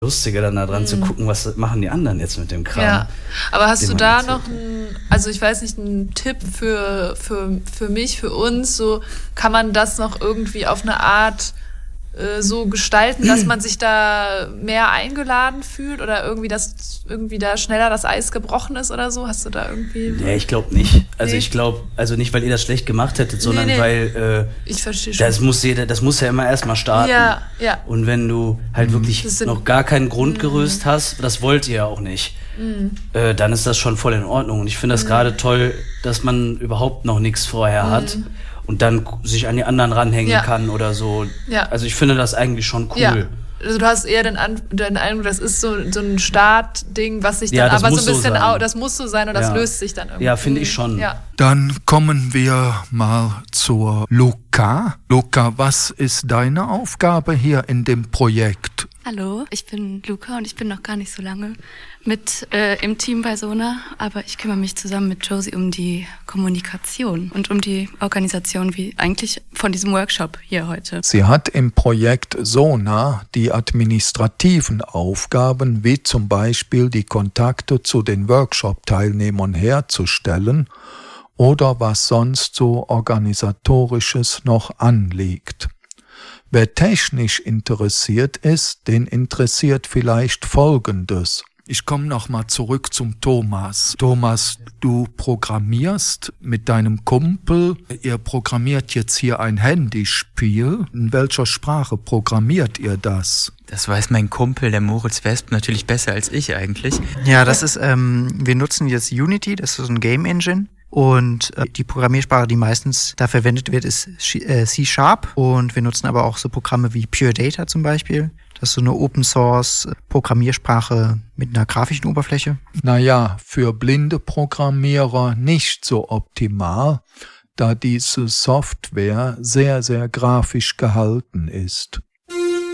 lustiger, dann da dran zu gucken, was machen die anderen jetzt mit dem Kram. Ja, aber hast du da erzählt. noch also ich weiß nicht, einen Tipp für mich, für uns, so kann man das noch irgendwie auf eine Art so gestalten, dass man sich da mehr eingeladen fühlt oder irgendwie da schneller das Eis gebrochen ist oder so? Hast du da irgendwie... Nee, ich glaube nicht. Also Nee. ich glaube, also nicht, weil ihr das schlecht gemacht hättet, sondern weil ich verstehe schon. das muss ja immer erstmal starten. Ja. Und wenn du halt wirklich Das sind- noch gar kein Grundgerüst hast, das wollt ihr ja auch nicht, dann ist das schon voll in Ordnung. Und ich finde das gerade toll, dass man überhaupt noch nichts vorher hat und dann sich an die anderen ranhängen kann oder so. Ja. Also ich finde das eigentlich schon cool. Ja. Also du hast eher den Eindruck, das ist so ein Startding, was sich dann Ja, das aber muss so ein bisschen, so sein. Das muss so sein und das löst sich dann irgendwie. Ja, finde ich schon. Ja. Dann kommen wir mal zur Luca. Luca, was ist deine Aufgabe hier in dem Projekt? Hallo, ich bin Luca und ich bin noch gar nicht so lange mit im Team bei Sona, aber ich kümmere mich zusammen mit Josie um die Kommunikation und um die Organisation wie eigentlich von diesem Workshop hier heute. Sie hat im Projekt Sona die administrativen Aufgaben, wie zum Beispiel die Kontakte zu den Workshop-Teilnehmern herzustellen oder was sonst so Organisatorisches noch anliegt. Wer technisch interessiert ist, den interessiert vielleicht Folgendes. Ich komme nochmal zurück zum Thomas. Thomas, du programmierst mit deinem Kumpel. Ihr programmiert jetzt hier ein Handyspiel. In welcher Sprache programmiert ihr das? Das weiß mein Kumpel, der Moritz Wesp, natürlich besser als ich eigentlich. Ja, das ist, wir nutzen jetzt Unity, das ist so ein Game Engine. Und die Programmiersprache, die meistens da verwendet wird, ist C#. Und wir nutzen aber auch so Programme wie Pure Data zum Beispiel. Das ist so eine Open-Source-Programmiersprache mit einer grafischen Oberfläche. Naja, für blinde Programmierer nicht so optimal, da diese Software sehr, sehr grafisch gehalten ist.